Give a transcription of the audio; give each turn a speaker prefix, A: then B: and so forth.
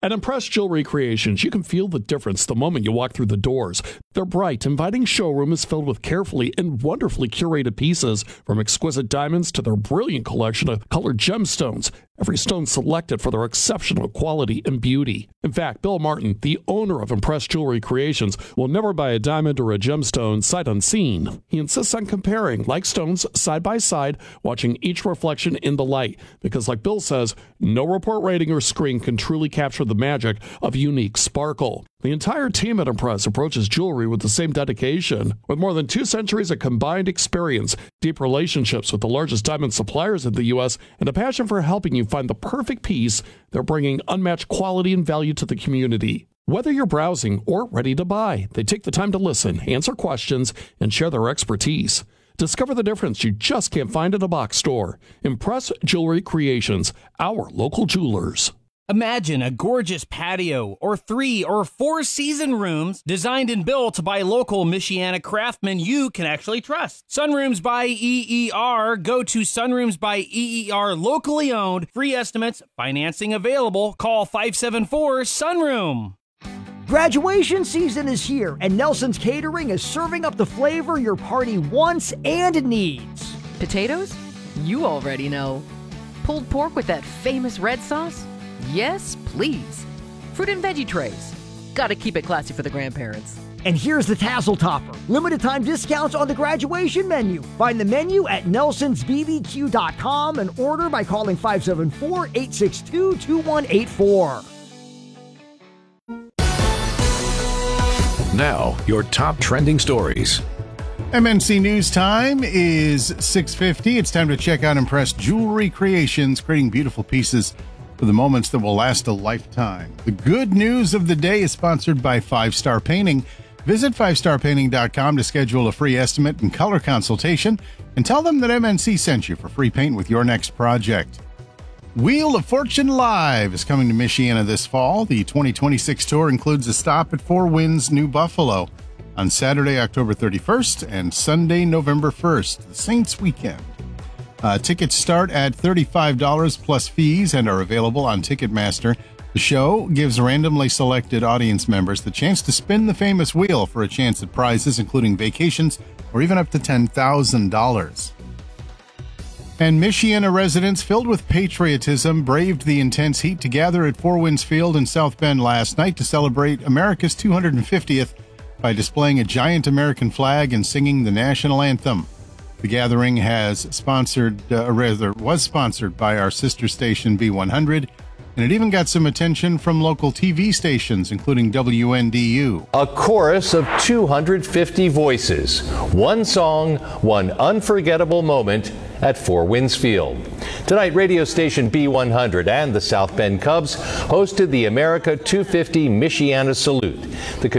A: At Impress Jewelry Creations, you can feel the difference the moment you walk through the doors. Their bright, inviting showroom is filled with carefully and wonderfully curated pieces, from exquisite diamonds to their brilliant collection of colored gemstones. Every stone selected for their exceptional quality and beauty. In fact, Bill Martin, the owner of Impress Jewelry Creations, will never buy a diamond or a gemstone sight unseen. He insists on comparing like stones side by side, watching each reflection in the light, because like Bill says, no report rating or screen can truly capture the magic of unique sparkle. The entire team at Impress approaches jewelry with the same dedication. With more than 2 centuries of combined experience, deep relationships with the largest diamond suppliers in the U.S., and a passion for helping you find the perfect piece, they're bringing unmatched quality and value to the community. Whether you're browsing or ready to buy, they take the time to listen, answer questions, and share their expertise. Discover the difference you just can't find at a box store. Impress Jewelry Creations, our local jewelers.
B: Imagine a gorgeous patio or 3 or 4 season rooms designed and built by local Michiana craftsmen you can actually trust. Sunrooms by EER. Go to Sunrooms by EER, locally owned. Free estimates, financing available. Call 574-SUNROOM.
C: Graduation season is here, and Nelson's Catering is serving up the flavor your party wants and needs.
D: Potatoes? You already know. Pulled pork with that famous red sauce? Yes, please. Fruit and veggie trays. Gotta keep it classy for the grandparents.
C: And here's the Tassel Topper. Limited time discounts on the graduation menu. Find the menu at nelsonsbbq.com and order by calling 574-862-2184.
E: Now, your top trending stories.
F: MNC News Time is 6:50. It's time to check out Impress Jewelry Creations, creating beautiful pieces for the moments that will last a lifetime. The good news of the day is sponsored by 5 Star Painting. Visit 5starpainting.com to schedule a free estimate and color consultation, and tell them that MNC sent you for free paint with your next project. Wheel of Fortune Live is coming to Michiana this fall. The 2026 tour includes a stop at Four Winds, New Buffalo on Saturday, October 31st and Sunday, November 1st, the Saints weekend. Tickets start at $35 plus fees and are available on Ticketmaster. The show gives randomly selected audience members the chance to spin the famous wheel for a chance at prizes, including vacations or even up to $10,000. And Michiana residents filled with patriotism braved the intense heat to gather at Four Winds Field in South Bend last night to celebrate America's 250th by displaying a giant American flag and singing the national anthem. The gathering was sponsored by our sister station B100, and it even got some attention from local TV stations, including WNDU.
G: A chorus of 250 voices. One song, one unforgettable moment at Four Winds Field. Tonight, radio station B100 and the South Bend Cubs hosted the America 250 Michiana Salute. The